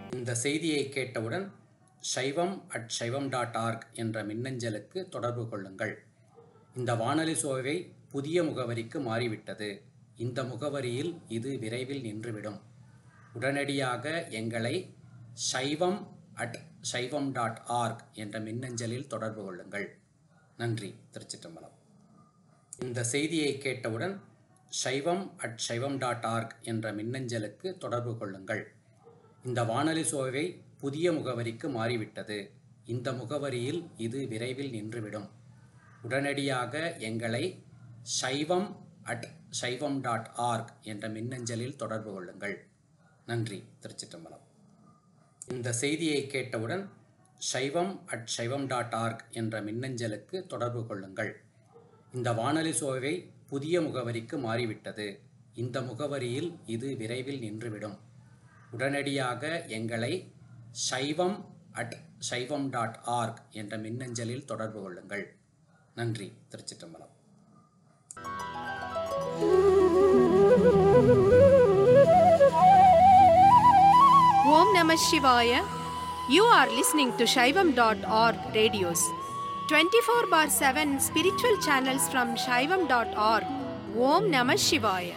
இந்த செய்தியை கேட்டவுடன் saivam@saivam.org என்ற மின்னஞ்சலுக்கு தொடர்பு கொள்ளுங்கள். இந்த வானொலி சோவை புதிய முகவரிக்கு மாறிவிட்டது. இந்த முகவரியில் இது விரைவில் நின்றுவிடும். உடனடியாக எங்களை saivam@saivam.org என்ற மின்னஞ்சலில் தொடர்பு கொள்ளுங்கள். நன்றி. திருச்சிற்றம்பலம். இந்த செய்தியை கேட்டவுடன் saivam@saivam.org என்ற மின்னஞ்சலுக்கு தொடர்பு கொள்ளுங்கள். இந்த வானொலி சோவை புதிய முகவரிக்கு மாறிவிட்டது. இந்த முகவரியில் இது விரைவில் நின்றுவிடும். உடனடியாக எங்களை saivam@saivam.org என்ற மின்னஞ்சலில் தொடர்பு கொள்ளுங்கள். நன்றி. திருச்சிற்றம்பலம். இந்த செய்தியை கேட்டவுடன் saivam@saivam.org என்ற மின்னஞ்சலுக்கு தொடர்பு கொள்ளுங்கள். இந்த வானொலி சோவை புதிய முகவரிக்கு மாறிவிட்டது. இந்த முகவரியில் இது விரைவில் நின்றுவிடும். உடனடியாக எங்களை saivam@saivam.org என்ற மின்னஞ்சலில் தொடர்பு கொள்ளுங்கள். நன்றி. திருச்சிற்றம்பலம். ஓம் நம சிவாய. You are listening to Shaivam.org radios. 24/7 spiritual channels from Shaivam.org. Om Namah Shivaya.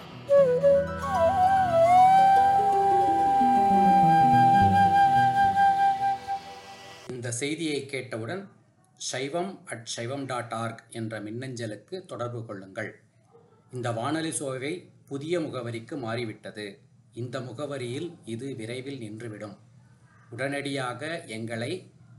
இந்த செய்தியை கேட்டவுடன் saivam@saivam.org என்ற மின்னஞ்சலுக்கு தொடர்பு கொள்ளுங்கள். இந்த வானொலி சோவை புதிய முகவரிக்கு மாறிவிட்டது. இந்த முகவரியில் இது விரைவில் நின்றுவிடும். உடனடியாக எங்களை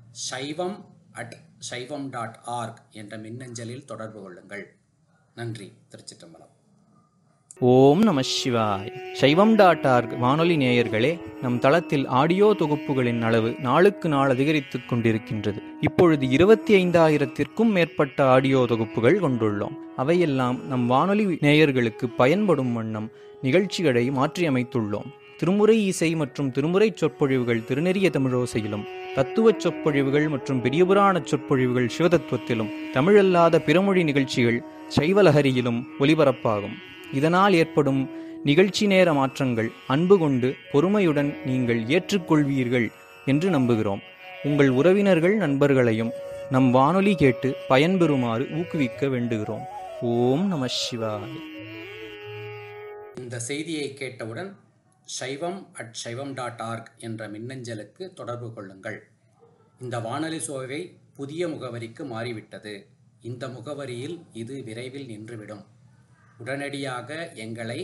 saivam@saivam.org என்ற மின்னஞ்சலில் தொடர்பு கொள்ளுங்கள். நன்றி. திருச்சிற்றம்பலம். ஓம் நம சிவாய். சைவம்.org வானொலி நேயர்களே, நம் தளத்தில் ஆடியோ தொகுப்புகளின் அளவு நாளுக்கு நாள் அதிகரித்துக் கொண்டிருக்கின்றது. இப்பொழுது 25,000-த்திற்கும் மேற்பட்ட ஆடியோ தொகுப்புகள் கொண்டுள்ளோம். அவையெல்லாம் நம் வானொலி நேயர்களுக்கு பயன்படும் வண்ணம் நிகழ்ச்சிகளை மாற்றியமைத்துள்ளோம். திருமுறை இசை மற்றும் திருமுறை சொற்பொழிவுகள் திருநெறிய தமிழோசையிலும், தத்துவச் சொற்பொழிவுகள் மற்றும் பெரியபுராண சொற்பொழிவுகள் சிவதத்துவத்திலும், தமிழல்லாத பிறமொழி நிகழ்ச்சிகள் சைவலஹரியிலும் ஒலிபரப்பாகும். இதனால் ஏற்படும் நிகழ்ச்சி நேர மாற்றங்கள் அன்பு கொண்டு பொறுமையுடன் நீங்கள் ஏற்றுக்கொள்வீர்கள் என்று நம்புகிறோம். உங்கள் உறவினர்கள் நண்பர்களையும் நம் வானொலி கேட்டு பயன்பெறுமாறு ஊக்குவிக்க வேண்டுகிறோம். ஓம் நம சிவாய். இந்த செய்தியை கேட்டவுடன் saivam@saivam.org என்ற மின்னஞ்சலுக்கு தொடர்பு கொள்ளுங்கள். இந்த வானொலி சோவை புதிய முகவரிக்கு மாறிவிட்டது. இந்த முகவரியில் இது விரைவில் நின்றுவிடும். உடனடியாக எங்களை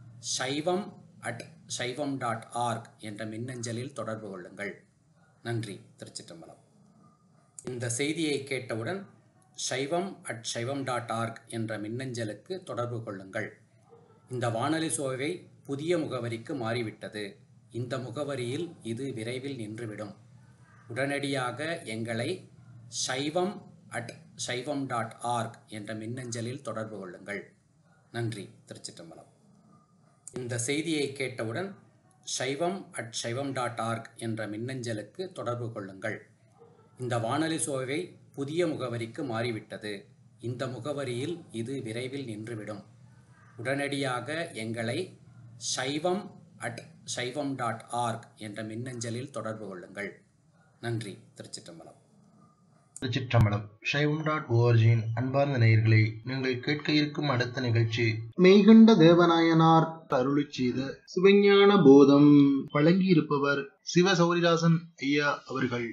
saivam@saivam.org என்ற மின்னஞ்சலில் தொடர்பு கொள்ளுங்கள். நன்றி. திருச்சிற்றம்பலம். இந்த செய்தியை கேட்டவுடன் saivam@saivam.org என்ற மின்னஞ்சலுக்கு தொடர்பு கொள்ளுங்கள். இந்த வானொலி சோவை புதிய முகவரிக்கு மாறிவிட்டது. இந்த முகவரியில் இது விரைவில் நின்றுவிடும். உடனடியாக எங்களை saivam@saivam.org என்ற மின்னஞ்சலில் தொடர்பு கொள்ளுங்கள். நன்றி. திருச்சிற்றம்பலம். இந்த செய்தியை கேட்டவுடன் saivam@saivam.org என்ற மின்னஞ்சலுக்கு தொடர்பு கொள்ளுங்கள். இந்த வானொலி சோவை புதிய முகவரிக்கு மாறிவிட்டது. இந்த முகவரியில் இது விரைவில் நின்றுவிடும். உடனடியாக எங்களை saivam@saivam.org என்ற மின்னஞ்சலில் தொடர்பு கொள்ளுங்கள். நன்றி. திருச்சிற்றம்பலம். திருச்சிற்றம்பலம். சைவம்.org அன்பார்ந்த நேயர்களே, நீங்கள் கேட்க இருக்கும் அடுத்த நிகழ்ச்சி மெய்கண்ட தேவநாயனார் அருளிச் செய்த சிவஞான போதம். வழங்கியிருப்பவர் சிவ சௌரிதாசன் ஐயா அவர்கள்.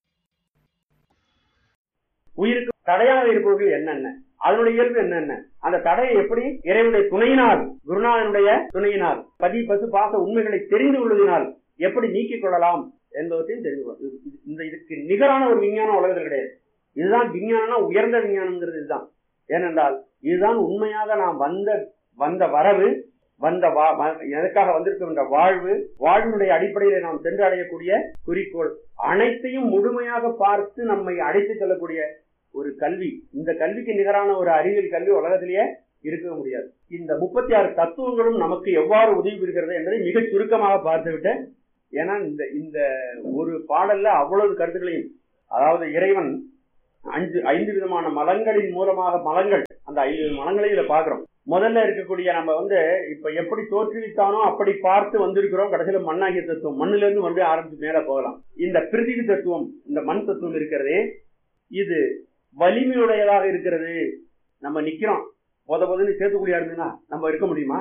உயிருக்கு தடையாக இருப்பவர்கள் என்னென்ன, அதனுடைய இயல்பு என்னென்ன, அந்த தடையை எப்படி இறைவனுடைய துணையினால், குருநாதனுடைய துணையினால், பதி பசு பாச உண்மைகளை தெரிந்து கொள்வதனால் எப்படி நீக்கிக் கொள்ளலாம் என்பவற்றையும் தெரிந்து கொள்ளும். இதுக்கு நிகரான ஒரு விஞ்ஞானம் உலகத்தில் கிடையாது. இதுதான் விஞ்ஞானம்னா உயர்ந்த விஞ்ஞானம்ங்கிறது இதுதான். ஏனென்றால் இதுதான் உண்மையாக நாம் வந்த வரவு, எதற்காக வந்திருக்கின்ற வாழ்வினுடைய அடிப்படையில நாம் சென்று அடையக்கூடிய குறிக்கோள் அனைத்தையும் முழுமையாக பார்த்து நம்மை அழைத்து செல்லக்கூடிய ஒரு கல்வி. இந்த கல்விக்கு நிகரான ஒரு அறிவியல் கல்வி உலகத்திலேயே இருக்க முடியாது. இந்த 36 தத்துவங்களும் நமக்கு எவ்வாறு உதவி புரிகிறது என்பதை மிக சுருக்கமாக பார்த்துவிட்டு, ஏன்னா இந்த ஒரு பாடல்ல அவ்வளவு கருத்துக்களையும், அதாவது இறைவன் 5 விதமான மலங்களின் மூலமாக, மலங்கள் அந்த 5 மலங்களையும் இதை பார்க்கிறோம். முதல்ல இருக்கக்கூடிய நம்ம இப்ப எப்படி தோற்றுவித்தானோ அப்படி பார்த்து வந்திருக்கிறோம். கடைசியில மண்ணாகிய தத்துவம், மண்ணுல இருந்து மறுபடியும் ஆரம்பிச்சு மேல போகலாம். இந்த பிருத்திவி தத்துவம், இந்த மண் தத்துவம் இருக்கிறதே, இது வலிமையுடையதாக இருக்கிறது. நம்ம நிக்கிறோம், போதுன்னு சேர்த்துக்குடியா இருந்ததுன்னா நம்ம இருக்க முடியுமா?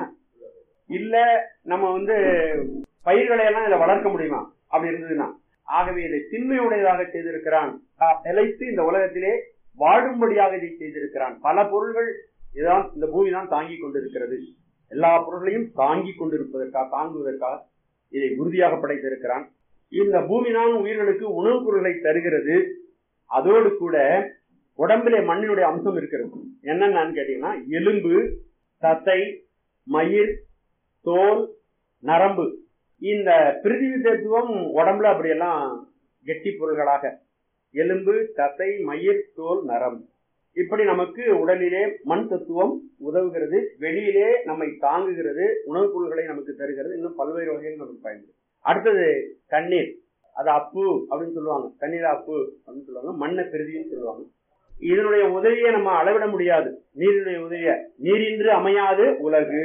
இல்ல நம்ம பயிர்களை எல்லாம் இதை வளர்க்க முடியுமா? அப்படி இருந்ததுன்னா, ஆகவே இதை திண்மையுடையதாக செய்திருக்கிறான். நிலைத்து இந்த உலகத்திலே வாழும்படியாக இதை செய்திருக்கிறான். பல பொருள்கள் இதான் இந்த பூமி தான் தாங்கி கொண்டிருக்கிறது. எல்லா பொருள்களையும் தாங்கி கொண்டிருப்பதற்காக, தாங்குவதற்காக இதை உறுதியாக படைத்திருக்கிறான். இந்த பூமி தான் உயிர்களுக்கு உணவுப் பொருள்களை தருகிறது. அதோடு கூட உடம்பிலே மண்ணினுடைய அம்சம் இருக்கிறது. என்னன்னு கேட்டீங்கன்னா, எலும்பு, தசை, மயிர், தோல், நரம்பு. இந்த பிருத்திவி தத்துவம் உடம்புல அப்படியெல்லாம் கெட்டி பொருள்களாக எலும்பு, தசை, மயிர், தோல், நரம்பு, இப்படி நமக்கு உடலிலே மண் தத்துவம் உதவுகிறது. வெளியிலே நம்மை தாங்குகிறது, உணவுப் பொருள்களை நமக்கு தருகிறது. இன்னும் பல்வேறு வகைகள் நமக்கு பயன்படுது. அடுத்தது தண்ணீர், அது அப்பு அப்படின்னு சொல்லுவாங்க. தண்ணீர் அப்பு அப்படின்னு சொல்லுவாங்க. மண்ணை பிரிதின்னு சொல்லுவாங்க. இதனுடைய உதவியை நம்ம அளவிட முடியாது. நீரினுடைய உதவிய, நீரின்றி அமையாது உலகு,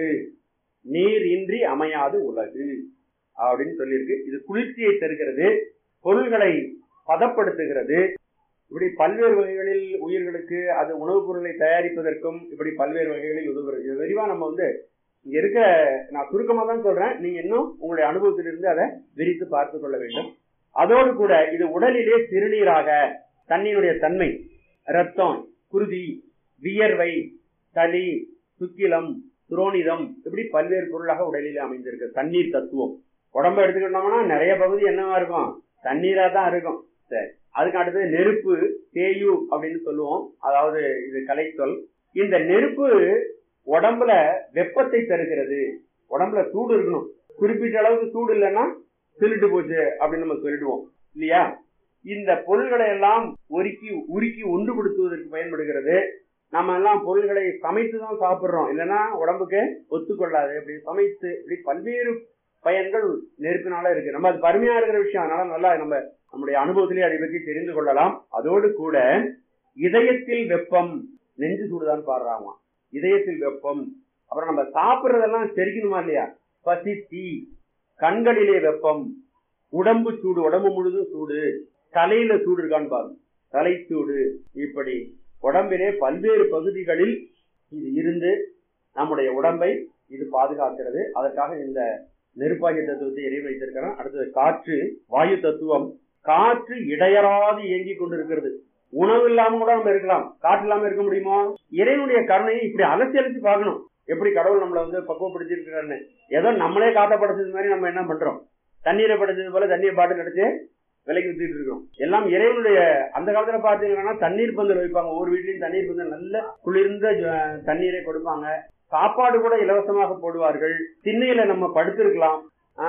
நீர் இன்றி அமையாது உலகு அப்படின்னு சொல்லியிருக்கு. இது குளிர்ச்சியை தருகிறது, பொருள்களை பதப்படுத்துகிறது. இப்படி பல்வேறு வகைகளில் உயிர்களுக்கு அது உணவுப் பொருளை தயாரிப்பதற்கும் இப்படி பல்வேறு வகைகளில் உதவுகிறது. இது விரிவா நம்ம இங்க இருக்க, நான் சுருக்கமா தான் சொல்றேன், நீங்க இன்னும் உங்களுடைய அனுபவத்திலிருந்து அதை விரித்து பார்த்து கொள்ள வேண்டும். அதோடு கூட இது உடலிலே சிறுநீராக, தண்ணீருடைய தன்மை, ரத்தம், குருதி, வியர்வை, சளி, சுக்கிலம், துரோணிதம், இப்படி பல்வேறு பொருளாக உடலிலே அமைந்திருக்கு தண்ணீர் தத்துவம். உடம்ப எடுத்துக்கிட்டோம்னா நிறைய பகுதி என்னவா இருக்கும்? தண்ணீரா தான் இருக்கும். சரி, அதுக்கு அடுத்தது நெருப்பு, தேயு அப்படின்னு சொல்லுவோம். அதாவது இது கலைச்சொல். இந்த நெருப்பு உடம்புல வெப்பத்தை தருகிறது. உடம்புல சூடு இருக்கணும். குறிப்பிட்ட அளவுக்கு சூடு இல்லைன்னா திருட்டு போச்சு அப்படின்னு நம்ம சொல்லிடுவோம் இல்லையா? இந்த பொருள்களை எல்லாம் உருக்கி ஒன்றுபடுத்துவதற்கு பயன்படுகிறது. நம்ம எல்லாம் பொருள்களை சமைத்து தான் சாப்பிடுறோம், இல்லைன்னா உடம்புக்கு ஒத்துக்கொள்ளாது. அப்படி சமைத்து இப்படி பல்வேறு பயன்கள் நெருப்பினால இருக்கு. நம்ம அது பருமையா இருக்கிற விஷயம், அதனால நல்லா நம்முடைய அனுபவத்திலேயே அதை பற்றி தெரிந்து கொள்ளலாம். அதோடு கூட இதயத்தில் வெப்பம், நெஞ்சு சூடுதான் பாடுறாங்க. இதயத்தில் வெப்பம். அப்புறம் நம்ம சாப்பிட்றதெல்லாம் செரிக்கணுமா இல்லையா? பசி, தீ, கண்களிலே வெப்பம், உடம்பு சூடு, உடம்பு முழுதும் சூடு, தலையில சூடு இருக்கான்னு பாருங்க, தலை சூடு. இப்படி உடம்பிலே பல்வேறு பகுதிகளில் இது இருந்து நம்முடைய உடம்பை இது பாதுகாக்கிறது. அதற்காக இந்த நெருப்பாகிய தத்துவத்தை எரிய வைத்திருக்கிறோம். அடுத்தது காற்று, வாயு தத்துவம். காற்று இடையறாது இயங்கி கொண்டிருக்கிறது. உணவு இல்லாம கூட நம்ம இருக்கலாம், காற்று இல்லாம இருக்க முடியுமா? இறைவனுடைய கருணையை இப்படி அலசி பார்க்கணும். எப்படி கடவுள் நம்மளை பக்குவப்படுத்திருக்கிறாருன்னு. ஏதோ நம்மளே காத்தப்படுத்தது மாதிரி நம்ம என்ன பண்றோம்? தண்ணீரை படைச்சது போல தண்ணீரை பாட்டில் அடிச்சு விலைக்கு வித்துட்டு இருக்கோம். எல்லாம் இறைவனுடைய. அந்த காலத்துல பாத்தீங்கன்னா தண்ணீர் பந்தல் வைப்பாங்க. ஒவ்வொரு வீட்லயும் தண்ணீர் பந்தல், நல்ல குளிர்ந்த தண்ணீரை கொடுப்பாங்க. சாப்பாடு கூட இலவசமாக போடுவார்கள். திண்ணையில நம்ம படுத்திருக்கலாம்.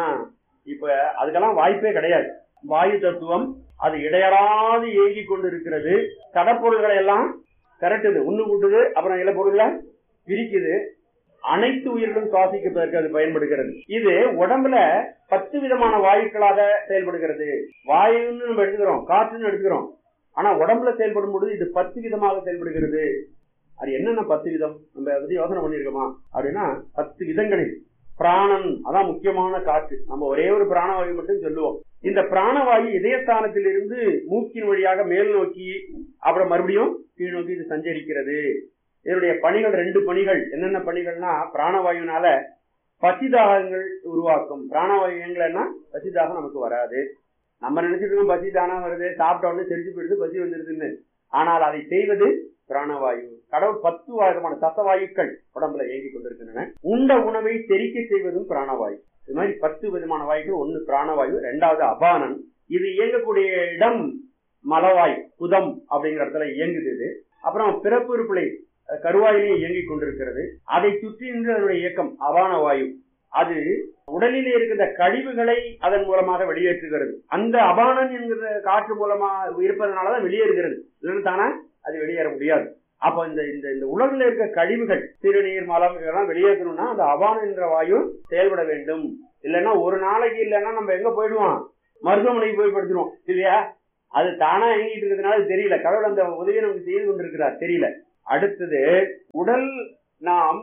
இப்ப அதுக்கெல்லாம் வாய்ப்பே கிடையாது. வாயு தத்துவம் அது இடையறாது இயங்கி கொண்டு இருக்கிறது. கடப்பொருள்களை எல்லாம் கரட்டுது, உண்ணு கூட்டுது, அப்புறம் இல பொருள்களை பிரிக்குது. அனைத்து உயிர்களும் சுவாசிப்பதற்கு அது பயன்படுகிறது. இது உடம்புல 10 விதமான வாயுக்களாக செயல்படுகிறது. வாயுன்னு நம்ம எடுத்துக்கிறோம், காற்றுன்னு எடுத்துக்கிறோம். ஆனா உடம்புல செயல்படும் பொழுது இது 10 விதமாக செயல்படுகிறது. அது என்னென்ன 10 விதம் நம்ம அதை பத்தி யோசனை பண்ணிருக்கோமா அப்படின்னா, 10 விதங்களில் பிராணன் அதான் முக்கியமான காற்று. நம்ம ஒரே ஒரு பிராணவாயு மட்டும் சொல்லுவோம். இந்த பிராணவாயு இதயஸ்தானத்தில் இருந்து மூக்கின் வழியாக மேல் நோக்கி அப்புறம் மறுபடியும் கீழ் நோக்கி இது சஞ்சரிக்கிறது. இதனுடைய பணிகள் 2 பணிகள். என்னென்ன பணிகள்னா, பிராணவாயுனால பசிதாகங்கள் உருவாக்கும். பிராணவாயு இயங்கலைன்னா பசிதாகம் நமக்கு வராது. நம்ம நினைச்சிட்டு இருக்கோம் பசி தானா வருது, சாப்பிட்ட உடனே தெரிஞ்சு போயிடுது, பசி வந்துருதுன்னு. ஆனால் அதை செய்வது பிராணவாயு. கடவுள் 10 விதமான தசவாயுக்கள் உடம்புல இயங்கி கொண்டிருக்கின்றன. உண்ட உணவை செரிக்க செய்வதும் பிராணவாயு. இது மாதிரி 10 விதமான வாயுக்கள். 1 பிராணவாயு, 2வது அபானன். இது இயங்கக்கூடிய இடம் மலவாய், புதம் அப்படிங்கிற இடத்துல இயங்குது இது. அப்புறம் பிறப்பு உறுப்புலை கருவாயிலே இயங்கிக் கொண்டிருக்கிறது. அதை சுற்றி நின்று அதனுடைய இயக்கம் அபான வாயு. அது உடலிலே இருக்கின்ற கழிவுகளை அதன் மூலமாக வெளியேற்றுகிறது. அந்த அபானன் என்கிற காற்று மூலமா இருப்பதனாலதான் வெளியேறுகிறது. தானே அது வெளியேற முடியாது. அப்ப இந்த இந்த உலகில் இருக்க கழிவுகள், சிறுநீர், மலம் இதெல்லாம் வெளியேற்றணும்னா அந்த அபானன் என்ற வாயு செயல்பட வேண்டும். இல்லைன்னா ஒரு நாளைக்கு இல்லைன்னா நம்ம எங்க போயிடுவோம்? மருத்துவமனைக்கு போய் படுத்துருவோம் இல்லையா? அது தானா இயங்கிட்டு இருக்கிறதுனால தெரியல. கடவுள் அந்த உதவியை நமக்கு செய்து கொண்டிருக்கிறார், தெரியல. அடுத்தது உடல் நாம்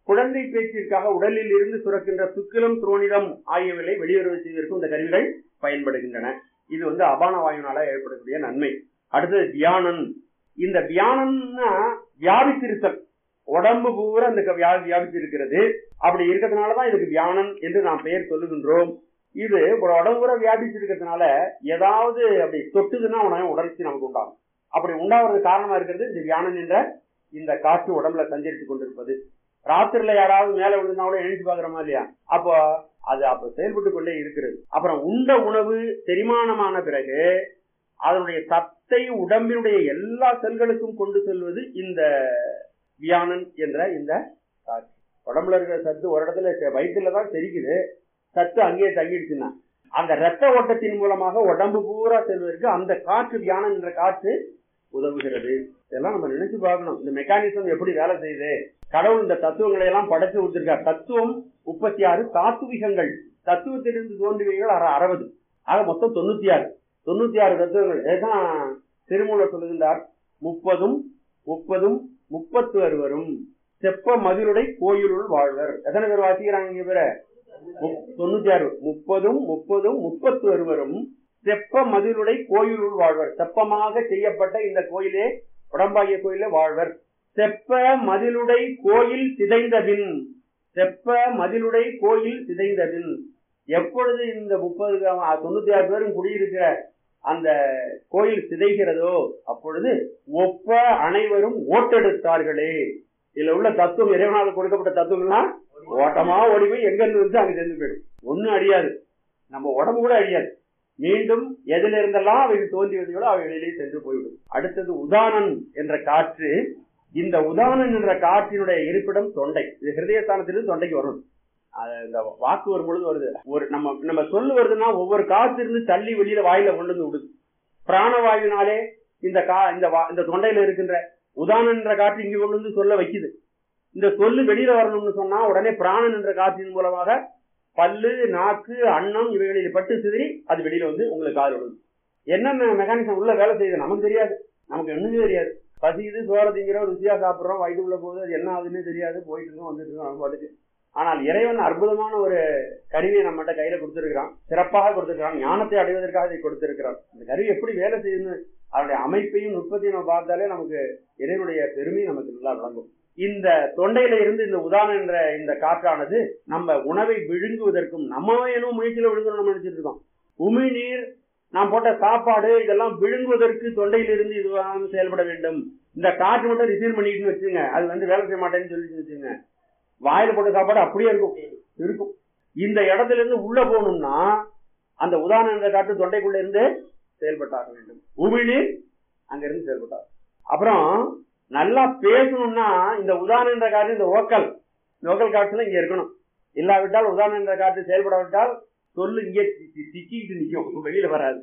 குழந்தை பேச்சிற்காக உடலில் இருந்து சுரக்கின்ற சுக்கிலம் துரோணிதம் ஆகியவைகளை வெளியுறவு செய்வதற்கு இந்த கருவிகள் பயன்படுகின்றன. இது அபான வாயுனால ஏற்படக்கூடிய நன்மை. அடுத்தது வியானன். இந்த வியானன்னா வியாபித்திருத்தல், உடம்பு பூரா இந்த வியாபித்திருக்கிறது. அப்படி இருக்கிறதுனாலதான் இதுக்கு வியானன் என்று நாம் பெயர் சொல்லுகின்றோம். இது உடம்பு பூரா வியாபிச்சிருக்கிறதுனால ஏதாவது அப்படி தொட்டுதுன்னா உடற்சி நமக்கு உண்டாகும். அப்படி உண்டாவது காரணமா இருக்கிறது இந்த வியானன் என்ற இந்த காற்று உடம்புல சஞ்சரித்துக் கொண்டிருப்பது. ராத்திரில யாராவது மேல விழுந்தா கூட எழுந்து பாக்குறோமா இல்லையா? அப்ப செயல்பட்டு கொண்டே இருக்கிறது. அப்புறம் உண்ட உணவு செரிமானமான பிறகு அதனுடைய சத்தை உடம்பினுடைய எல்லா செல்களுக்கும் கொண்டு செல்வது இந்த வியானன் என்ற இந்த காற்று. உடம்புல இருக்கிற சத்து ஒரு இடத்துல வயிற்றுலதான் தெரிக்குது, சத்து அங்கேயே தங்கிடுச்சுன்னா அந்த இரத்த ஓட்டத்தின் மூலமாக உடம்பு பூரா செல்வதற்கு அந்த காற்று வியானன் என்ற காற்று உதவுகிறது. இதெல்லாம் நம்ம நினைச்சு பார்க்கணும். இந்த மெக்கானிசம் எப்படி வேலை செய்யுது. கடவுள் இந்த தத்துவங்களை எல்லாம் படைச்சு கொடுத்திருக்கார். தத்துவம் 36, தாத்துவிகங்கள் தத்துவத்திலிருந்து தோன்றியவைகள் 60. ஆக மொத்தம் 96 தத்துவங்கள். இதுதான் திருமூலர் சொல்லுகின்றார். 30 வருவரும் செப்ப மதிலுடை கோயிலுள் வாழ்வர். எத்தனை பேர் வாசிக்கிறாங்க இங்க பேர? 96. 30 வருவரும் செப்ப மதிலுடை கோயிலுள் வாழ்வர். செப்பமாக செய்யப்பட்ட இந்த கோயிலே, உடம்பாகிய கோயிலே வாழ்வர். செப்ப மதிலுடை கோயில் சிதைந்தபின், செப்ப மதிலுடை கோயில் சிதைந்தபின், எப்பொழுது இந்த 96 பேரும் குடியிருக்கிற அந்த கோயில் சிதைகிறதோ அப்பொழுது ஒப்ப அனைவரும் ஓட்டெடுத்தார்களே. இதுல உள்ள தத்துவம், இறைவனால் கொடுக்கப்பட்ட தத்துவம்லாம் ஓட்டமா ஓடி போய் எங்க இருந்து அங்க சேர்ந்து போயிடும். ஒன்னும் அழியாது, நம்ம உடம்பு கூட அழியாது. மீண்டும் எதில இருந்தெல்லாம் அவைகள் தோன்றியதையோடு அவைகளிலே சென்று போய்விடும். அடுத்தது உதானன் என்ற காற்று. இந்த உதானன் என்ற காற்றினுடைய இருப்பிடம் தொண்டை. இது ஹிருதயஸ்தானத்திலிருந்து தொண்டைக்கு வரும். இந்த வாக்கு வரும் பொழுது வருது. நம்ம சொல்லு வருதுன்னா ஒவ்வொரு காற்று இருந்து தள்ளி வெளியில வாயில கொண்டு வந்து விடுது. பிராணவாயுனாலே இந்த தொண்டையில இருக்கின்ற உதானன் என்ற காற்று இங்க கொண்டு வந்து சொல்ல வைக்குது. இந்த சொல்லு வெளியில வரணும்னு சொன்னா உடனே பிராணன் என்ற காற்றின் மூலமாக பல்லு, நாக்கு, அன்னம் இவைகளில் பட்டு சிதறி அது வெளியில வந்து உங்களுக்கு காது விடுது. என்னென்ன மெக்கானிசம் உள்ள வேலை செய்யுது நமக்கு தெரியாது, நமக்கு ஒண்ணுமே தெரியாது. பசிக்குது, சோற திங்கிறோம், ருசியா சாப்பிட்றோம், வயிற்றுக்குள்ள போகுது, அது என்ன ஆகுதுன்னு தெரியாது, போயிட்டு இருக்கோம் வந்துட்டு இருக்கோம் நம்ம பாட்டுக்கு. ஆனால் இறைவன் அற்புதமான ஒரு கருவியை நம்மகிட்ட கையில கொடுத்திருக்கிறான், சிறப்பாக கொடுத்திருக்கிறான், ஞானத்தை அடைவதற்காக இதை கொடுத்திருக்கிறான். இந்த கருவி எப்படி வேலை செய்யுதுன்னு அதனுடைய அமைப்பையும் நுட்பத்தையும் நம்ம பார்த்தாலே நமக்கு இறைவனுடைய பெருமை நமக்கு நல்லா விளங்கும். இந்த தொண்டையில இருந்து இந்த உதாரணம் என்ற இந்த காற்றானது நம்ம உணவை விழுங்குவதற்கும், நம்ம இன்னும் முயற்சியில விழுங்கணும் நம்ம நினைச்சிட்டு இருக்கோம். உமிழ்நீர், நாம் போட்ட சாப்பாடு, இதெல்லாம் விழுங்குவதற்கு தொண்டையிலிருந்து இதுவாக செயல்பட வேண்டும். இந்த காற்று மட்டும் ரிசீவ் பண்ணிட்டு வச்சுங்க, அது வந்து வேலை செய்ய மாட்டேன்னு சொல்லி வச்சுங்க, வாயில போட்ட சாப்பாடு அப்படியே இருக்கும். இந்த இடத்துல இருந்து உள்ள போகணும்னா அந்த உதாரணம் என்ற காற்று தொண்டைக்குள்ள இருந்து செயல்பட்டாக வேண்டும். உமிழ்நீர் அங்க இருந்து செயல்பட்டார். அப்புறம் நல்லா பேசணும்னா இந்த உதாரணம் என்ற காற்று, இந்த ஓக்கல் காற்றுல இங்க இருக்கணும். இல்லாவிட்டால் உதாரணம் என்ற காற்று செயல்படாவிட்டால் சொல்லு இங்கே சிக்கிட்டு நிற்கும், வெளியில வராது.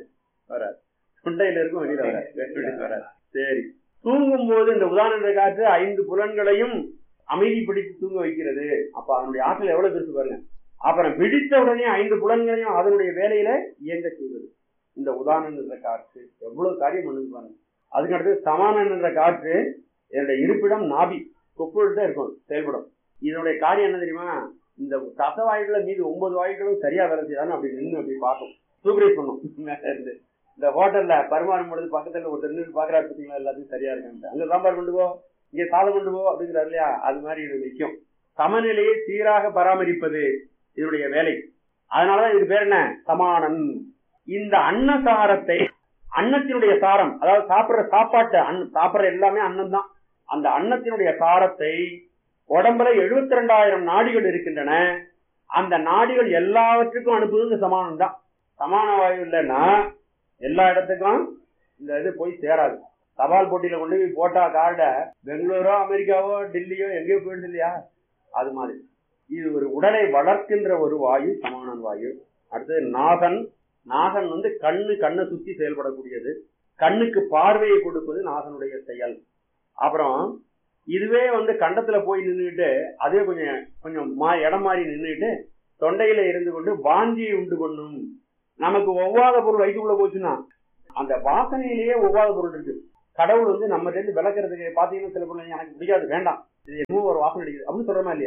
தொண்டையில இருக்கும், வெளியில வராது. சரி, தூங்கும் போது இந்த உதாரணம் என்ற காற்று 5 புலன்களையும் அமைதிப்படுத்தி தூங்க வைக்கிறது. அப்ப அதனுடைய ஆற்றல் எவ்வளவு பெருசு பாருங்க. அப்புறம் விழித்த உடனே 5 புலன்களையும் அதனுடைய வேலையில இயங்க செய்வது இந்த உதாரணம் என்ற காற்று. எவ்வளவு காரியம் பண்ணுது பாருங்க. அதுக்கு அடுத்து சமானன் என்ற காற்று, என்னுடைய இருப்பிடம் நாபி, கொப்புதான் இருக்கும், செயல்படும். இதனுடைய காரியம் என்ன தெரியுமா? இந்த தசவாயுக்களை மீது 9 வாயுக்களும் சரியா வேலை செய்யறான்னு அப்படி நின்று அப்படி பார்க்கும், சூப்பரைஸ் பண்ணும். மேல இருந்து இந்த ஹோட்டல்ல பரிமாறும் பொழுது பக்கத்துல ஒருத்தர் நின்று பாக்குறாரு, பார்த்தீங்களா எல்லாத்தையும் சரியா இருக்கான்ட்டு, அங்க சாம்பார் கொண்டு போ, இங்க சாதம் கொண்டு போ அப்படிங்கிறாரு இல்லையா? அது மாதிரி இது நிற்கும். சமநிலையை சீராக பராமரிப்பது இதனுடைய வேலை. அதனாலதான் இதுக்கு பேர் என்ன? சமானன். இந்த அன்னசாரத்தை, அன்னத்தினுடைய சாரம், அதாவது சாப்பிடுற சாப்பாட்டு சாப்பிடுற எல்லாமே அன்னம் தான். அந்த அன்னத்தினுடைய சாரத்தை உடம்புல 72,000 நாடிகள் இருக்கின்றன. அந்த நாடிகள் எல்லாவற்றுக்கும் அனுப்புவது இந்த சமானம் தான். சமான வாயு இல்லைன்னா எல்லா இடத்துக்கும் இந்த இது போய் சேராது. தபால் போட்டியில கொண்டு போய் போட்டா கார்ட பெங்களூரோ அமெரிக்காவோ டெல்லியோ எங்கேயோ போயிடுது இல்லையா? அது மாதிரி இது ஒரு உடலை வளர்க்கின்ற ஒரு வாயு, சமானன் வாயு. அடுத்தது நாகன். நாகன் வந்து கண்ணை சுத்தி செயல்படக்கூடியது. கண்ணுக்கு பார்வையை கொடுப்பது நாகனுடைய செயல். அப்புறம் இதுவே வந்து கண்டத்துல போய் நின்றுட்டு அதே கொஞ்சம் இடம் மாறி நின்றுட்டு தொண்டையில இருந்து கொண்டு வாந்தியை உண்டு பண்ணும். நமக்கு ஒவ்வாத பொருள் வயிற்றுக்குள்ள போச்சுன்னா அந்த வாசனையிலேயே ஒவ்வாத பொருள் இருக்கு. கடவுள் வந்து நம்ம இருந்து விளக்குறதுக்கு பாத்தீங்கன்னா சில பொருள் எனக்கு பிடிக்காது, வேண்டாம், இது என்னமோ ஒரு வாசனை அடிக்குது அப்படின்னு சொல்றமா இல்லையா?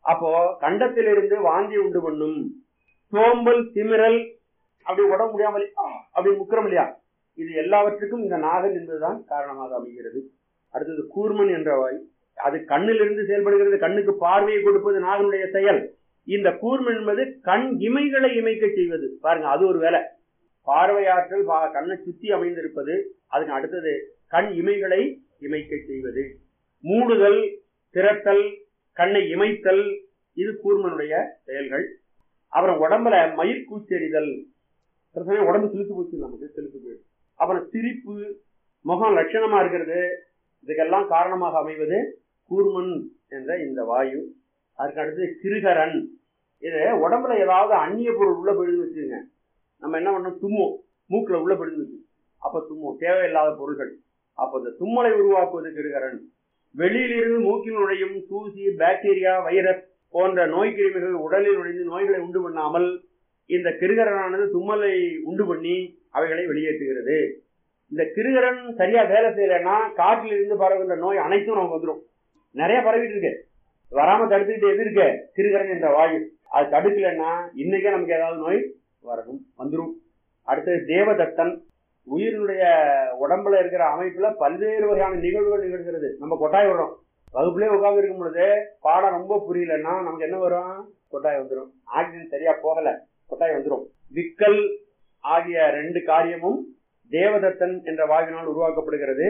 அப்போ கண்டத்திலிருந்து வாந்தி உண்டு பண்ணும், சோம்பல், திமிரல், அப்படி உடம்பு முடியாமல் அப்படி முக்கிரம் இல்லையா, இது எல்லாவற்றுக்கும் இந்த நாகன் என்பதுதான் காரணமாக அமைகிறது. அடுத்தது கூர்மன் என்ற வாய், அது கண்ணிலிருந்து செயல்படுகிறது. கண்ணுக்கு பார்வையை கொடுப்பது நாகனுடைய செயல். இந்த கூர்மன் என்பது கண் இமைகளை இமைக்க செய்வது. பாருங்க, அது ஒரு வேலை. பார்வையாற்றல் கண்ணை சுத்தி அமைந்திருப்பது. அதுக்கு அடுத்தது கண் இமைகளை இமைக்க செய்வது. மூடுதல், திறத்தல், கண்ணை இமைத்தல், இது கூர்மனுடைய செயல்கள். அப்புறம் உடம்புல மயிர் கூச்செறிதல், உடம்பு சிலுத்து போச்சு, நமக்கு சிலுத்து போயிடும். அப்புறம் சிரிப்பு, முகம் லட்சணமா இருக்கிறது, இதுக்கெல்லாம் காரணமாக அமைவது கூர்மன் என்ற இந்த வாயு. அதுக்கு அடுத்து கிருகரன். இது உடம்புல ஏதாவது அந்நிய பொருள் உள்ள போயிடுன்னு வச்சுங்க, நம்ம என்ன பண்ணோம், தும்மும், மூக்குல உள்ள போயிடுன்னு வச்சு, அப்ப தும்மும், தேவையில்லாத பொருள்கள். அப்ப இந்த தும்மலை உருவாக்குவது கிருகரன். வெளியிலிருந்து மூக்கில் நுழையும் தூசி, பாக்டீரியா, வைரஸ் போன்ற நோய் கிருமிகள் உடலில் நுழைந்து நோய்களை உண்டு பண்ணாமல் இந்த கிருகரனானது தும்மலை உண்டு பண்ணி அவைகளை வெளியேற்றுகிறது. இந்த கிருகரன் சரியா வேலை செய்யலைன்னா காற்றில் இருந்து பரவுகின்ற நோய் அனைத்தும் நமக்கு வந்துடும். நிறைய பரவிட்டு இருக்கு, வராம தடுத்துக்கிட்டு எது இருக்க, கிருகரன் என்ற வாயு. அது தடுக்கலைன்னா இன்னைக்கே நமக்கு ஏதாவது நோய் வரணும், வந்துடும். அடுத்தது தேவதத்தன். உயிரினுடைய உடம்புல இருக்கிற அமைப்புல பல்வேறு வகையான நிகழ்வுகள் நிகழ்கிறது. நம்ம கொட்டாய் விடுறோம், வகுப்புலேயே உட்கார்ந்து இருக்கும் பொழுது பாடம் ரொம்ப புரியலன்னா நமக்கு என்ன வரும், கொட்டாய் வந்துடும். ஆக்சிஜன் சரியா போகல, கொட்டாய் வந்துடும். விக்கல் ஆகிய 2 காரியமும் தேவதத்தன் என்ற வாயுவினால் உருவாக்கப்படுகிறது.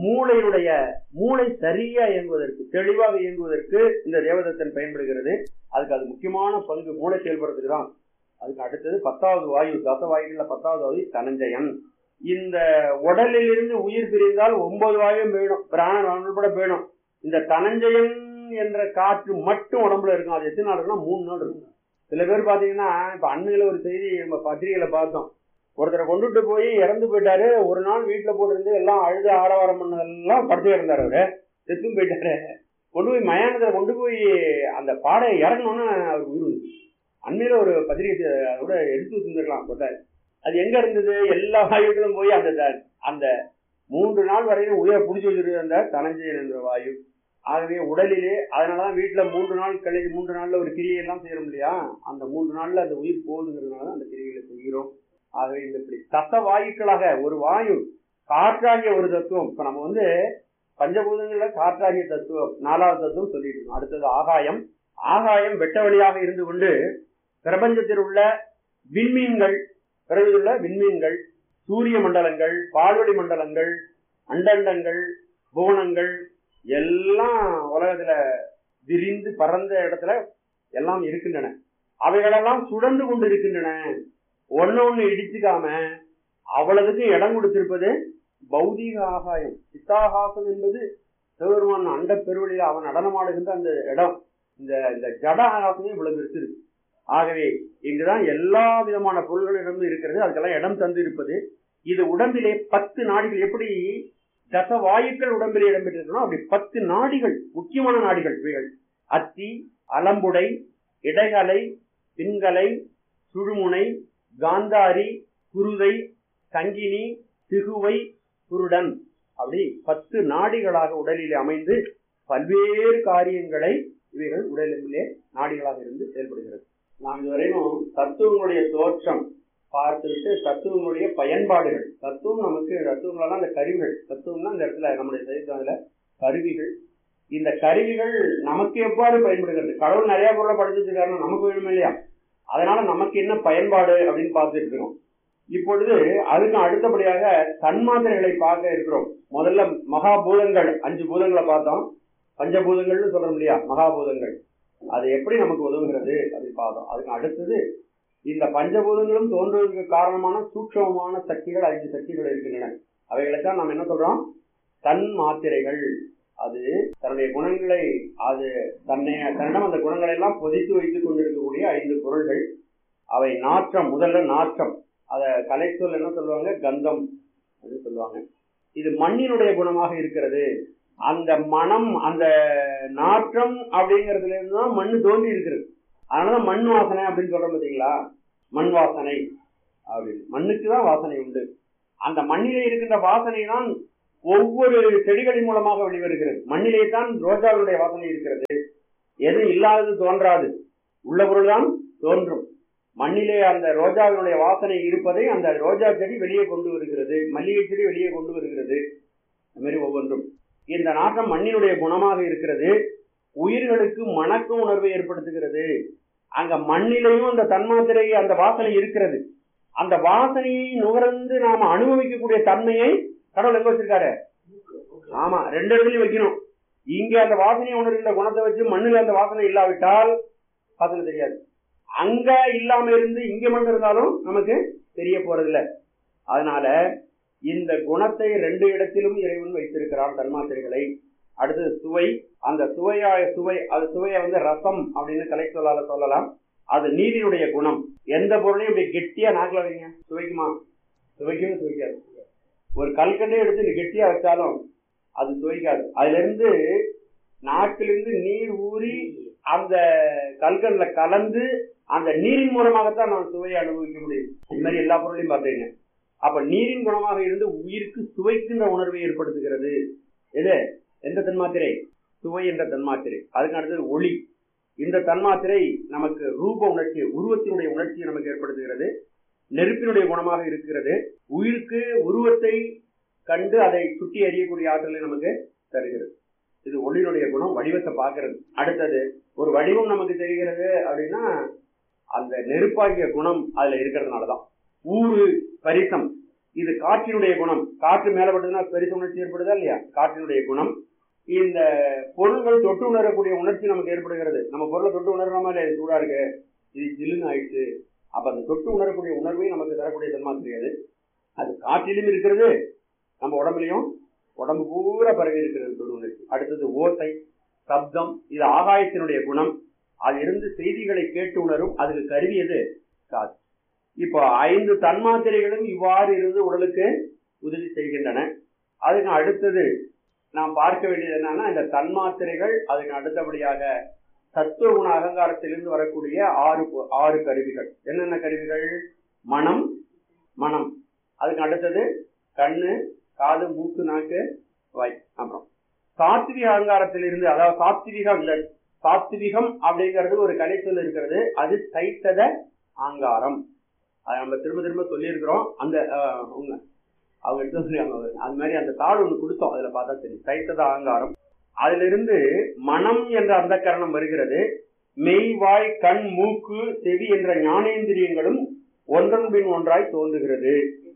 மூளை சரியா இயங்குவதற்கு, தெளிவாக இயங்குவதற்கு இந்த தேவதத்தன் பயன்படுகிறது. அதுக்கு அது முக்கியமான பங்கு, மூளை செயல்படுறதுக்கு தான். அதுக்கு அடுத்தது 10வது வாயு, தச வாயுகள்ல 10வது வாயு தனஞ்சயன். இந்த உடலில் இருந்து உயிர் பிரிந்தால் 9 வாயும் போயிடும், பிராணன் உட்பட போயிடும். இந்த தனஞ்சயன் என்ற காற்று மட்டும் உடம்புல இருக்கும். அது எத்தனை நாள் இருக்குன்னா 3 நாள் இருக்கும். சில பேர் பாத்தீங்கன்னா, இப்ப அண்மையில ஒரு செய்தி நம்ம பத்திரிகையில பார்த்தோம், ஒருத்தரை கொண்டுட்டு போய் இறந்து போயிட்டாரு. ஒரு நாள் வீட்டுல போட்டிருந்து எல்லாம் அழுது ஆரவாரம் பண்ணதெல்லாம் படுத்து இருந்தாரு, அவரு செத்தும் போயிட்டாரு. கொண்டு போய் மயானத்துல கொண்டு போய் அந்த பாடை இறங்கணும்னு அவருக்கு உயிர் வந்து. அண்மையில ஒரு பத்திரிகை அதோட எடுத்து வச்சிருந்துருக்கலாம் போட்டாரு. அது எங்க இருந்தது, எல்லா வாயுக்களும் போய் அந்த 3 நாள் வரையும் உயிரை பிடிச்சி வச்சிருக்கு அந்த தனஞ்சயன் என்ற வாயு. ஆகவே உடலிலே, அதனாலதான் வீட்டுல 3 நாள் கழிச்சு 3 நாள்ல ஒரு கிரியையெல்லாம் செய்யறோம் இல்லையா, அந்த 3 நாள்ல அந்த உயிர் போகுதுங்கிறதுனால அந்த கிரியைகளை செய்கிறோம். ஆகவே இந்த இப்படி தச வாயுக்களாக ஒரு வாயு, காற்றாகிய ஒரு தத்துவம். இப்ப நம்ம பஞ்சபூதங்கள்ல காற்றாகிய தத்துவம் 4வது தத்துவம் சொல்லிட்டு இருக்கோம். அடுத்தது ஆகாயம். ஆகாயம் வெட்ட வழியாக இருந்து கொண்டு பிரபஞ்சத்தில் உள்ள விண்மீன்கள், சூரிய மண்டலங்கள், பால்வெளி மண்டலங்கள், அண்டண்டங்கள், புவனங்கள் எல்லாம் உலகத்துல விரிந்து பறந்த இடத்துல எல்லாம் இருக்கின்றன. அவைகளெல்லாம் சுழந்து கொண்டு இருக்கின்றன. ஒன்னு இடிச்சுக்காம அவ்வளவுக்கு இடம் கொடுத்திருப்பது பௌதீக ஆகாயம். சித்தாகாசம் என்பது சிவபெருமான் அண்ட பெருவெளியில அவன் நடனமாடுகின்ற அந்த இடம். இந்த ஜட ஆகாசமே இவ்வளவு இருக்கு. ஆகவே இங்குதான் எல்லா விதமான பொருள்களிடமும் இருக்கிறது, அதுக்கெல்லாம் இடம் தந்து இருப்பது. இது உடம்பிலே 10 நாடிகள், எப்படி தச வாயுக்கள் உடம்பிலே இடம்பெற்றிருக்கணும், அப்படி 10 நாடிகள், முக்கியமான நாடிகள் இவைகள். அத்தி, அலம்புடை, இடைகலை, பின்கலை, சுழுமுனை, காந்தாரி, குருதை, சங்கினி, திகுவை, குருடன், அப்படி 10 நாடிகளாக உடலிலே அமைந்து பல்வேறு காரியங்களை இவைகள் உடலிலே நாடிகளாக இருந்து செயல்படுகிறது. நாம் இதுவரையும் தத்துவங்களுடைய தோற்றம் பார்த்துவிட்டு தத்துவங்களுடைய பயன்பாடுகள், தத்துவம் நமக்கு, தத்துவங்களான அந்த கருவிகள், தத்துவம்னா இந்த இடத்துல நம்முடைய சைவத்துல கருவிகள். இந்த கருவிகள் நமக்கு எவ்வாறு பயன்படுகிறது, கடவுள் நிறைய பொருளை படைச்சிருக்காருன்னா நமக்கு வேணுமே இல்லையா, அதனால நமக்கு என்ன பயன்பாடு அப்படின்னு பார்த்துட்டு இருக்கிறோம். இப்பொழுது அதுக்கு அடுத்தபடியாக தன்மாத்திரைகளை பார்க்க இருக்கிறோம். முதல்ல மகாபூதங்கள், 5 பூதங்களை பார்த்தோம். பஞ்சபூதங்கள்னு சொல்றோம் இல்லையா, மகாபூதங்கள், அது எப்படி நமக்கு உதவுகிறது அப்படின்னு பார்த்தோம். அதுக்கு அடுத்தது இந்த பஞ்சபூதங்களும் தோன்றுவதற்கு காரணமான சூட்சமமான சக்திகள், 5 சக்திகள் இருக்கின்றன. அவைகளைத்தான் நாம் என்ன சொல்றோம், தன் மாத்திரைகள். அது தன்னுடைய குணங்களை, அது தன்னிடம் அந்த குணங்களை எல்லாம் பொதித்து வைத்துக் கொண்டிருக்கக்கூடிய 5 பொருள்கள். அவை நாற்றம், முதல்ல நாற்றம், அத கலைச்சொல் என்ன சொல்லுவாங்க, கந்தம் அப்படின்னு சொல்லுவாங்க. இது மண்ணினுடைய குணமாக இருக்கிறது. அந்த மனம், அந்த நாற்றம் அப்படிங்கிறதுல இருந்துதான் மண்ணு தோன்றி இருக்கிறது. அதனாலதான் மண் வாசனை அப்படின்னு சொல்றோம் பார்த்தீங்களா, மண் வாசனை அப்படின்னு. மண்ணுக்குதான் வாசனை உண்டு. அந்த மண்ணிலே இருக்கின்ற வாசனை தான் ஒவ்வொரு செடிகளின் மூலமாக வெளிவருகிறது. மண்ணிலே தான் ரோஜாவுடைய வாசனை இருக்கிறது. எது இல்லாதது தோன்றாது, உள்ள பொருள் தான் தோன்றும். மண்ணிலே அந்த ரோஜாவினுடைய வாசனை இருப்பதை அந்த ரோஜா செடி வெளியே கொண்டு வருகிறது, மல்லிகை செடி வெளியே கொண்டு வருகிறது. அது மாதிரி ஒவ்வொன்றும் இந்த நாட்டம் மண்ணினுடைய குணமாக இருக்கிறது. உயிர்களுக்கு மணக்கும் உணர்வை ஏற்படுத்துகிறது. அங்க மண்ணிலையும் அந்த தன்மாத்திரை அந்த வாசனை இருக்கிறது. அந்த வாசனையை நுகர்ந்து நாம அனுபவிக்கக்கூடிய தன்மையை கடவுள் எங்க வச்சிருக்காரு? ஆமா, ரெண்டு இடத்துலயும் வைக்கணும். இங்க அந்த வாசனையை உணர்கின்ற குணத்தை வச்சு மண்ணில் அந்த வாசனை இல்லாவிட்டால் வாசனை தெரியாது. அங்க இல்லாம இருந்து இங்க மட்டும் இருந்தாலும் நமக்கு தெரிய போறதில்லை. அதனால இந்த குணத்தை ரெண்டு இடத்திலும் இறைவன் வைத்திருக்கிறான் தன்மாத்திரைகளை. அடுத்தது சுவை. அந்த சுவையை ரசம் அப்படின்னு கலை சொல்லால சொல்லலாம். அது நீரினுடைய குணம். எந்த பொருளையும் இப்படி கெட்டியா நாக்கில வைங்க, சுவைக்குமா? சுவைக்கவே சுவைக்காது. ஒரு கல்கண்டே எடுத்து கெட்டியா வச்சாலும் அது சுவைக்காது. அதுல இருந்து நாக்கிலிருந்து நீர் ஊறி அந்த கல்கண்ல கலந்து அந்த நீரின் மூலமாகத்தான் நான் சுவையை அனுபவிக்க முடியும். இது மாதிரி எல்லா பொருளையும் பார்த்தீங்க. அப்ப நீரின் குணமாக இருந்து உயிருக்கு சுவைக்கின்ற உணர்வை ஏற்படுத்துகிறது. எது? எந்த தன்மாத்திரை? சுவை என்ற தன்மாத்திரை. அதுக்கு அடுத்தது ஒளி. இந்த தன்மாத்திரை நமக்கு ரூப உணர்ச்சி, உருவத்தினுடைய உணர்ச்சியை நமக்கு ஏற்படுத்துகிறது. நெருப்பினுடைய குணமாக இருக்கிறது. உயிருக்கு உருவத்தை கண்டு அதை சுட்டி அறியக்கூடிய ஆற்றலை நமக்கு தருகிறது. இது ஒளியினுடைய குணம், வடிவத்தை பார்க்கிறது. அடுத்தது ஒரு வடிவம் நமக்கு தெரிகிறது அப்படின்னா அந்த நெருப்பாகிய குணம் அதுல இருக்கிறதுனாலதான். ஊறு, பரிசம், இது காற்றினுடைய குணம். காற்று மேலப்பட்டதுன்னா பரிச உணர்ச்சி ஏற்படுதா இல்லையா? காற்றினுடைய குணம். இந்த பொருள்கள் தொட்டு உணரக்கூடிய உணர்ச்சி நமக்கு ஏற்படுகிறது. நம்ம பொருளை தொட்டு உணர்ற மாதிரி சூடா இருக்கு, இது ஜில்லுன்னு ஆயிடுச்சு. அப்ப அந்த தொட்டு உணரக்கூடிய உணர்வை நமக்கு தரக்கூடிய தன்மாத்திரை அது. அது காற்றிலும் இருக்கிறது, நம்ம உடம்புலையும் உடம்பு பூரா பரவி இருக்கிறது தொடு உணர்ச்சி. அடுத்தது ஓசை, சப்தம், இது ஆகாயத்தினுடைய குணம். அது இருந்து செய்திகளை கேட்டு உணரும். அதுக்கு கருவி எது? காது. இப்போ 5 தன்மாத்திரைகளும் இவ்வாறு இருந்து உடலுக்கு உதவி செய்கின்றன. அதுக்கு அடுத்தது நாம் பார்க்க வேண்டியது என்னன்னா, இந்த தன்மாத்திரைகள் அதுக்கு அடுத்தபடியாக சத்துவ குண அகங்காரத்திலிருந்து வரக்கூடிய 6 கருவிகள். என்னென்ன கருவிகள்? மனம். அதுக்கு அடுத்தது கண்ணு, காது, மூக்கு, நாக்கு, வாய். அப்புறம் சாத்விக அகங்காரத்திலிருந்து, அதாவது சாத்விகம் அப்படிங்கிறது ஒரு கலை சொல் இருக்கிறது. அது தைத்தத அகங்காரம். அதை நம்ம திரும்ப திரும்ப சொல்லியிருக்கிறோம். அந்த அவங்க எடுத்து அது மாதிரி அந்த தாள் ஒண்ணு கொடுத்தோம், அதுல பார்த்தா தெரியும். தைத்தத அகங்காரம். அதுல இருந்து மனம் என்ற அந்த கரணம் வருகிறது. மெய், வாய், கண், மூக்கு, செவி என்ற ஞானேந்திரியங்களும் ஒன்றன் பின் ஒன்றாய் தோன்றுகிறது.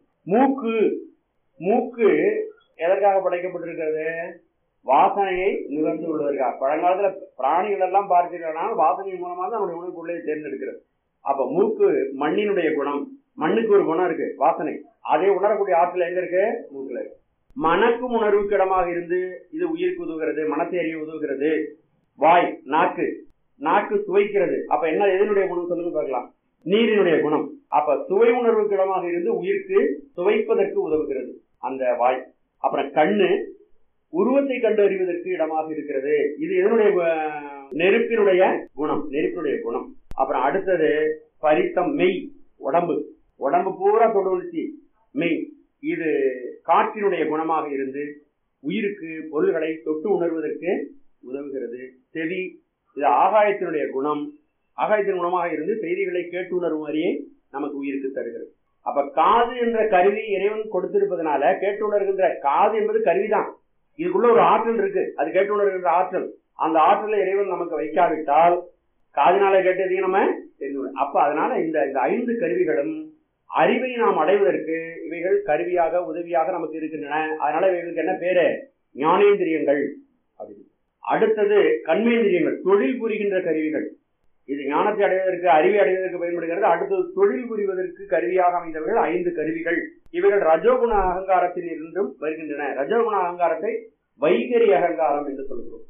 மூக்கு எதற்காக படைக்கப்பட்டிருக்கிறது? வாசனையை நுகர்ந்து கொள்வதற்காக. பழங்காலத்துல பிராணிகள் எல்லாம் பார்த்தீங்கன்னா வாசனை மூலமா தான் நம்முடைய உணவு பொருளை தேர்ந்தெடுக்கிறது. அப்ப மூக்கு மண்ணினுடைய குணம். மண்ணுக்கு ஒரு குணம் இருக்கு, வாசனை. அதே உணரக்கூடிய ஆற்றல் எங்க இருக்கு? மூக்குல இருக்கு. மணக்கும் உணர்வுக்கு இடமாக இருந்து இது உயிருக்கு உதவுகிறது, மனத்தை அறிய உதவுகிறது. வாய், நாக்கு சுவைக்கிறது. அப்ப என்ன, எதனுடைய குணம் சொல்லுங்க பார்க்கலாம்? நீரினுடைய குணம். அப்ப சுவை உணர்வுக்கு இடமாக இருந்து உயிருக்கு சுவைப்பதற்கு உதவுகிறது அந்த வாய். அப்புறம் கண்ணு உருவத்தை கண்டு அறிவதற்கு இடமாக இருக்கிறது. இது எதனுடைய? நெருப்பினுடைய குணம். அப்புறம் அடுத்தது பரிசம், மெய், உடம்பு பூரா தொடு உணர்ச்சி, மெய். இது காற்றினுடைய குணமாக இருந்து உயிருக்கு பொருள்களை தொட்டு உணர்வதற்கு உதவுகிறது. செவி, இது ஆகாயத்தினுடைய குணம். ஆகாயத்தின் குணமாக இருந்து செய்திகளை கேட்டு உணர்வும் அறியை நமக்கு உயிருக்கு தருகிறது. அப்ப காது என்ற கருவி இறைவன் கொடுத்திருப்பதனால கேட்டு உணர்கின்ற காது என்பது கருவிதான். இதுக்குள்ள ஒரு ஆற்றல் இருக்கு, அது கேட்டு உணர்கின்ற ஆற்றல். அந்த ஆற்றலை இறைவன் நமக்கு வைக்காவிட்டால் காதினால கேட்டதையும் நம்ம தெரிந்து. அப்ப அதனால இந்த 5 கருவிகளும் அறிவை நாம் அடைவதற்கு இவைகள் கருவியாக உதவியாக நமக்கு இருக்கின்றன. அதனால இவைகளுக்கு என்ன பேரு? ஞானேந்திரியங்கள் அப்படின்னு. அடுத்தது கண்மேந்திரியங்கள், தொழில் புரிகின்ற கருவிகள். இது ஞானத்தை அடைவதற்கு, அறிவை அடைவதற்கு பயன்படுகிறது. அடுத்தது தொழில் புரிவதற்கு கருவியாக அமைந்தவர்கள் 5 கருவிகள். இவைகள் ரஜோகுண அகங்காரத்தில் இருந்தும் வருகின்றன. ரஜோகுண அகங்காரத்தை வைகரி அகங்காரம் என்று சொல்கிறோம்.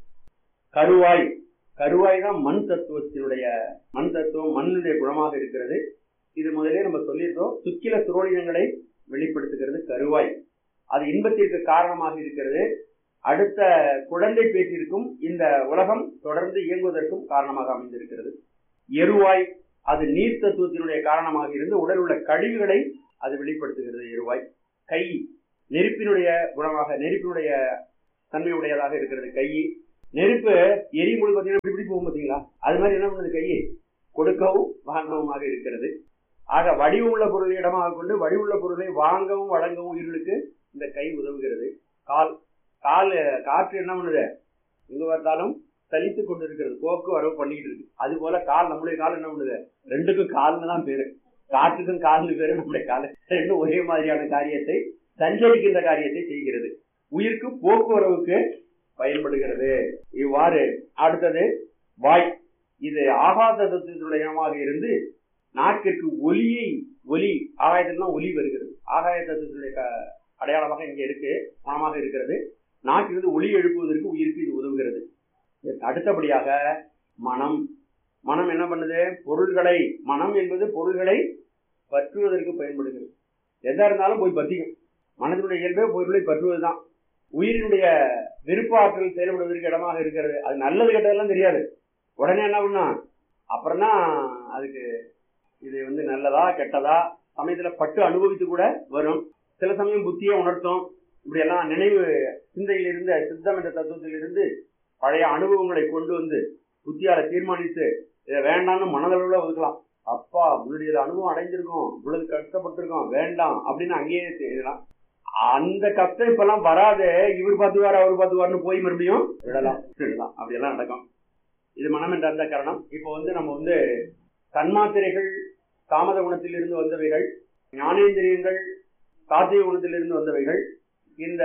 கருவாய் தான் மண் தத்துவம், மண்ணுடைய குணமாக இருக்கிறது. இது முதலே நம்ம சொல்லியிருக்கோம். சுக்கில சுரோலினங்களை வெளிப்படுத்துகிறது கருவாய். அது இன்பத்திற்கு காரணமாக இருக்கிறது. அடுத்த குழந்தை பேச்சிற்கும் இந்த உலகம் தொடர்ந்து இயங்குவதற்கும் காரணமாக அமைந்திருக்கிறது. எருவாய், அது நீர் தத்துவத்தினுடைய காரணமாக இருந்து உடல் உள்ள கழிவுகளை அது வெளிப்படுத்துகிறது. எருவாய். கை, நெருப்பினுடைய குணமாக, நெருப்பினுடைய தன்மையுடையதாக இருக்கிறது கை. நெருப்பு எரியும் பொழுது பார்த்தீங்கன்னா இப்படி போகும் பார்த்தீங்களா? அது மாதிரி என்ன பண்ணுது? கையை கொடுக்கவும் வாங்கவும் இருக்கிறது. ஆக வடிவுள்ள பொருளை இடமாக கொண்டு வடிவுள்ள பொருளை வாங்கவும் வழங்கவும் உயிர்களுக்கு இந்த கை உதவுகிறது. கால் காற்று என்ன பண்ணுது? எங்க பார்த்தாலும் சலித்து கொண்டு இருக்கிறது, போக்கு வரவு பண்ணிக்கிட்டு இருக்கு. அது போல கால், நம்முடைய கால் என்ன பண்ணுது? ரெண்டுக்கும் கால்னு தான் பேரு, காற்றுக்கும் கால்னு பேரு. நம்முடைய கால் ரெண்டும் ஒரே மாதிரியான காரியத்தை, சஞ்சரிக்கின்ற காரியத்தை செய்கிறது. உயிருக்கு போக்குவரவுக்கு பயன்படுகிறது. இவ்வாறு அடுத்தது வாய். இது ஆகாத தத்துவத்துடையமாக இருந்து நாக்கிற்கு ஒலி ஆகாயத்தில்தான் ஒலி வருகிறது. ஆகாய தத்துவத்துடைய அடையாளமாக இங்கே இருக்கு, மனமாக இருக்கிறது. நாக்கிலிருந்து ஒலி எழுப்புவதற்கு உயிருக்கு இது உதவுகிறது. அடுத்தபடியாக மனம் என்ன பண்ணுது? பொருள்களை, மனம் என்பது பொருள்களை பற்றுவதற்கு பயன்படுகிறது. எதா இருந்தாலும் போய் பற்றிக்கும். மனதினுடைய இயல்பே பொருளை பற்றுவதுதான். உயிரினுடைய விருப்ப ஆற்றல் செயல்படுவதற்கு இடமாக இருக்கிறது. அது நல்லது கெட்டதெல்லாம் தெரியாது. உடனே என்ன பண்ணா அப்புறம் தான் அதுக்கு இது நல்லதா கெட்டதா சமயத்துல பட்டு அனுபவித்து கூட வரும். சில சமயம் புத்தியை உணர்த்தும். இப்படி எல்லாம் நினைவு சிந்தையிலிருந்து, சித்தம் என்ற தத்துவத்திலிருந்து பழைய அனுபவங்களை கொண்டு வந்து புத்தியால தீர்மானித்து இதை வேண்டாம்னு மனதளவுல ஒதுக்கலாம். அப்பா முன்னாடி அனுபவம் அடைஞ்சிருக்கோம், இவ்வளவு கஷ்டப்பட்டிருக்கோம், வேண்டாம் அப்படின்னு அங்கேயே செய்யலாம். அந்த கஷ்டம் இப்பெல்லாம் வராது. இவர் பார்த்துவார் அவர் பார்த்துவார்னு போய் மறுபடியும் விடலாம். அப்படியெல்லாம் நடக்கும். இது மனம் என்ற அந்த காரணம். இப்போ நம்ம தன்மாத்திரைகள் தாமத குணத்திலிருந்து வந்தவைகள், ஞானேந்திரியங்கள் சாத்திய குணத்திலிருந்து வந்தவைகள், இந்த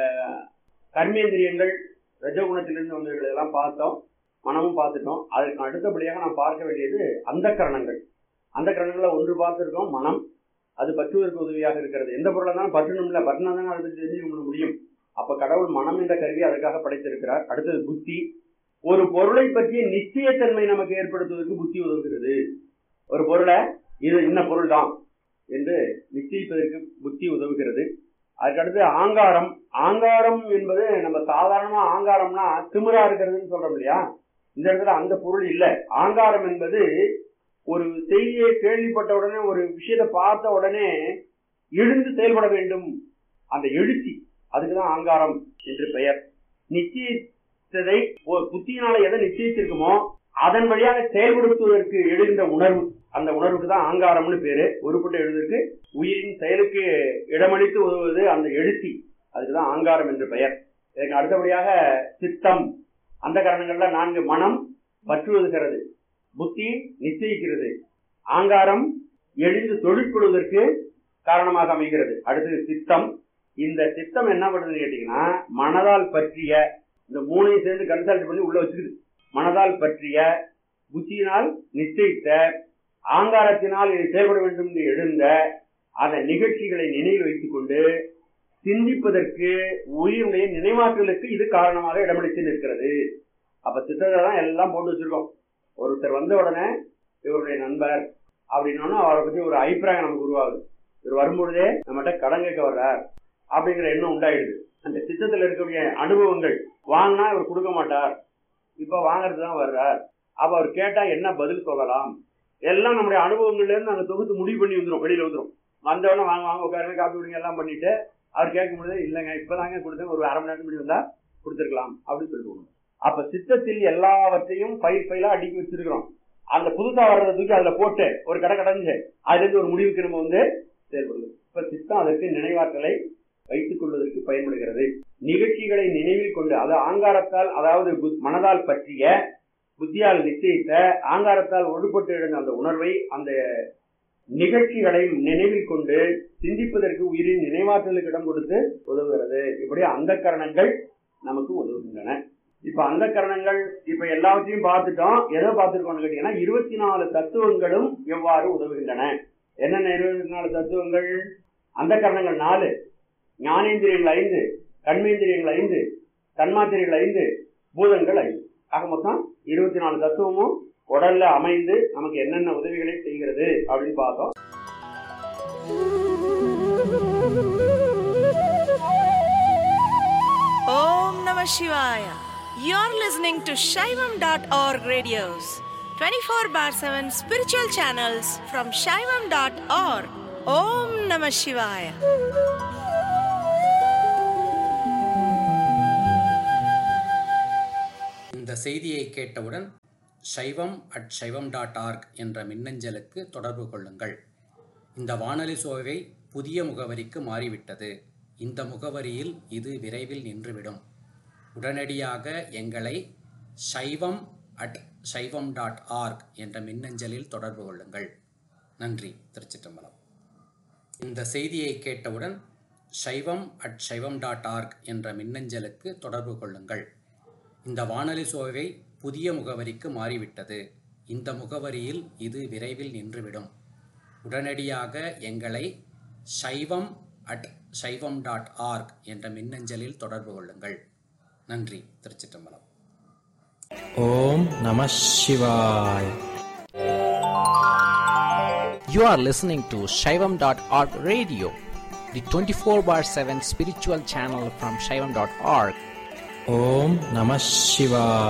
கர்மேந்திரியங்கள் ரஜகுணத்திலிருந்து வந்தவைகள் எல்லாம் பார்த்தோம், மனமும் பார்த்துட்டோம். அதற்கு அடுத்தபடியாக நாம் பார்க்க வேண்டியது அந்த கரணங்கள். அந்த கரணங்களை ஒன்று பார்த்துருக்கோம், மனம். அது பற்றுவதற்கு உதவியாக இருக்கிறது. எந்த பொருளாக இருந்தாலும் பற்றணும்ல, பற்றினா தானே அதை பற்றி தெரிஞ்சுக்க முடியும். அப்ப கடவுள் மனம் என்ற கருவி அதற்காக படைத்திருக்கிறார். அடுத்தது புத்தி. ஒரு பொருளை பற்றிய நிச்சயத்தன்மை நமக்கு ஏற்படுத்துவதற்கு புத்தி உதவுகிறது. ஒரு பொருளை இது இன்ன பொருள் தான் என்று நிச்சயிப்பதற்கு புத்தி உதவுகிறது. அதுக்கடுத்து ஆங்காரம். ஆங்காரம் என்பது நம்ம சாதாரணமா ஆங்காரம்னா திமிரா இருக்கிறதுன்னு சொல்றோம் இல்லையா? இந்த இடத்துல அந்த பொருள் இல்லை. ஆங்காரம் என்பது ஒரு செய்தியை கேள்விப்பட்ட உடனே, ஒரு விஷயத்தை பார்த்த உடனே எழுந்து செயல்பட வேண்டும், அந்த எழுச்சி, அதுக்குதான் ஆங்காரம் என்று பெயர். நிச்சயித்ததை புத்தியினால எதை நிச்சயிச்சிருக்குமோ அதன் வழியாக செயல்படுத்துவதற்கு எழுகின்ற உணர்வு, அந்த உணர்வுக்கு தான் ஆங்காரம்னு பேரு. ஒருபட்டு எழுதுவதற்கு உயிரின் செயலுக்கு இடமளித்து உதவுவது அந்த எழுச்சி, அதுக்குதான் ஆங்காரம் என்று பெயர். இதற்கு அடுத்தபடியாக சித்தம். அந்த காரணங்கள்ல 4 மனம் பற்றுவதுகிறது, புத்தி நிச்சயிக்கிறது, ஆங்காரம் எழுந்து தொழிற்கொள்வதற்கு காரணமாக அமைகிறது. அடுத்தது சித்தம். இந்த சித்தம் என்ன பண்ணுதுன்னு கேட்டீங்கன்னா, மனதால் பற்றிய இந்த 3ஐயும் சேர்ந்து கன்சல்ட் பண்ணி உள்ள வச்சுக்குது. மனதால் பற்றிய, புத்தியினால் நிச்சயித்த, ஆங்காரத்தினால் இது செயல்பட வேண்டும் என்று எழுந்த அந்த நிகழ்ச்சிகளை நினைவில் வைத்துக் கொண்டு சிந்திப்பதற்கு உயிருடைய நினைவாற்றலுக்கு இது காரணமாக இடமளித்து நிற்கிறது. அப்ப சித்தத்தை தான் எல்லாம் போட்டு வச்சிருக்கோம். ஒருத்தர் வந்த உடனே இவருடைய நண்பர் அப்படின்னா அவரை பத்தி ஒரு அபிப்பிராயம் நமக்கு உருவாகுது. இவர் வரும்பொழுதே நம்மகிட்ட கடன் கேட்க வர்றார் அப்படிங்கிற எண்ணம் உண்டாயிடுது. அந்த சித்தத்தில் இருக்கக்கூடிய அனுபவங்கள், வாங்கினா இவர் கொடுக்க மாட்டார், இப்ப வாங்கறது தான் வர்றார், அப்ப அவர் கேட்டா என்ன பதில் சொல்லலாம், எல்லாம் நம்முடைய அனுபவங்கள்ல இருந்து நாங்க தொகுத்து முடிவு பண்ணி வந்துடும், வெளியில வந்துடும். வந்தவொடனே வாங்க வாங்க உட்காருங்க காப்பி விடுங்க எல்லாம் பண்ணிட்டு அவர் கேட்கும் பொழுது இல்லைங்க இப்பதாங்க கொடுத்தேன், ஒரு அரை மணி நேரத்துக்கு முன்னாடி வந்தா கொடுத்துருக்கலாம் அப்படின்னு சொல்லிட்டு. அப்ப சித்தத்தில் எல்லாவற்றையும் பயிலா அடுக்கி வச்சிருக்கிறோம். அந்த புதுசா வர்றதை தூக்கி அதுல போட்டு ஒரு கடை கடைஞ்சு அதுல இருந்து ஒரு முடிவுக்கு நம்ம செயல்படுது. இப்ப சித்தம் அதற்கு நினைவாற்றலை வைத்துக் கொள்வதற்கு பயன்படுகிறது. நிகழ்ச்சிகளை நினைவில் கொண்டு, அது ஆங்காரத்தால், அதாவது மனதால் பற்றிய, புத்தியால் நிச்சயித்த, ஆங்காரத்தால் ஒடுபட்டு எழுந்த அந்த உணர்வை, அந்த நிகழ்ச்சிகளை நினைவில் கொண்டு சிந்திப்பதற்கு உயிரின் நினைவாற்றலுக்கு இடம் கொடுத்து உதவுகிறது. இப்படி அந்த கரணங்கள் நமக்கு உதவுகின்றன. இப்ப அந்த கரணங்கள் இப்ப எல்லாவற்றையும் பார்த்துட்டோம். எதை பார்த்துருக்கோம்னு கேட்டீங்கன்னா 24 தத்துவங்களும் எவ்வாறு உதவுகின்றன. என்னென்ன 24 தத்துவங்கள்? அந்த கரணங்கள் 4, ஞானேந்திரியங்கள் 5, கண்மேந்திரியங்கள் 5, தன்மாத்திரைகள் 5, பூதங்கள் 5. ஆக மொத்தம் 24 தத்துவமும் உடல்ல அமைந்து நமக்கு என்னென்ன உதவிகளை செய்கிறது அப்படின்னு பார்த்தோம். Om Namah Shivaya. You're listening to Shaivam.org radios, 24/7 spiritual channels from Shaivam.org. Om Namah Shivaya. செய்தியை கேட்டவுடன் shaivam@shaivam.org என்ற மின்னஞ்சலுக்கு தொடர்பு கொள்ளுங்கள். இந்த வானொலி சோவை புதிய முகவரிக்கு மாறிவிட்டது. இந்த முகவரியில் இது விரைவில் நின்றுவிடும். உடனடியாக எங்களை shaivam@shaivam.org என்ற மின்னஞ்சலில் தொடர்பு கொள்ளுங்கள். நன்றி. திருச்சிற்றம்பலம். இந்த செய்தியை கேட்டவுடன் shaivam@shaivam.org என்ற மின்னஞ்சலுக்கு தொடர்பு கொள்ளுங்கள். இந்த வானொலி சோவை புதிய முகவரிக்கு மாறிவிட்டது. இந்த முகவரியில் இது விரைவில் நின்றுவிடும். உடனடியாக எங்களை shaivam@shaivam.org என்ற மின்னஞ்சலில் தொடர்பு கொள்ளுங்கள். நன்றி. திருச்சிற்றம்பலம். ஓம் நம சிவாய். You are listening to Shaivam.org radio, the 24/7 spiritual channel from Shaivam.org. Om Namah Shivaya.